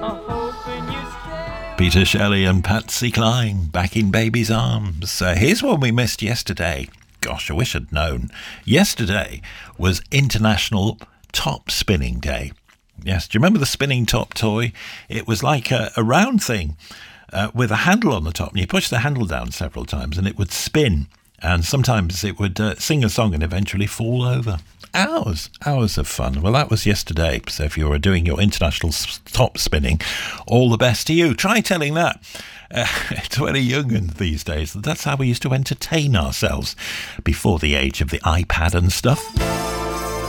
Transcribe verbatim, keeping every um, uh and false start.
Peter Shelley and Patsy Cline, back in baby's arms. Uh, here's one we missed yesterday. Gosh, I wish I'd known. Yesterday was International Top Spinning Day. Yes, do you remember the spinning top toy? It was like a, a round thing uh, with a handle on the top, and you push the handle down several times and it would spin, and sometimes it would uh, sing a song and eventually fall over. Hours, hours of fun. Well, that was yesterday, so if you were doing your international top spinning, all the best to you. Try telling that uh, to any young'un these days. That's how we used to entertain ourselves before the age of the iPad and stuff.